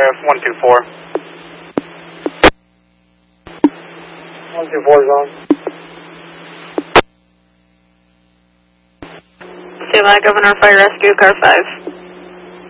124. 124 is on. Sila, Governor Fire Rescue, car 5.